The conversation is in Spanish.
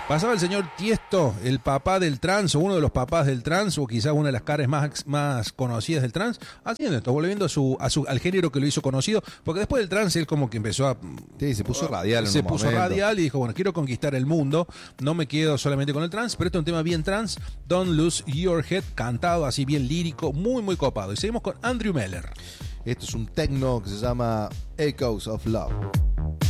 Pasaba el señor Tiesto, el papá del trance, o uno de los papás del trance, o quizás una de las caras más conocidas del trance, haciendo esto, volviendo al género que lo hizo conocido, porque después del trance él como que empezó a... Sí, se puso radial. Se puso radial y dijo, bueno, quiero conquistar el mundo, no me quedo solamente con el trance, pero este es un tema bien trance, Don't Lose Your Head, cantado así bien lírico, muy muy copado. Y seguimos con Andrew Miller. Esto es un techno que se llama Echoes of Love.